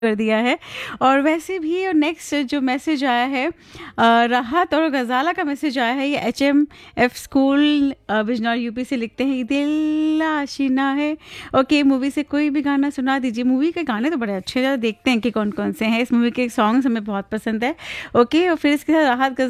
कर दिया है। और वैसे भी नेक्स्ट जो मैसेज आया है राहत और गज़ाला का मैसेज आया है, ये HMF स्कूल बिजनौर यूपी से लिखते हैं, ये दिल आशिना है। ओके, मूवी से कोई भी गाना सुना दीजिए। मूवी के गाने तो बड़े अच्छे हैं, देखते हैं कि कौन कौन से हैं। इस मूवी के सॉन्ग्स हमें बहुत पसंद है। ओके, और फिर इसके साथ राहत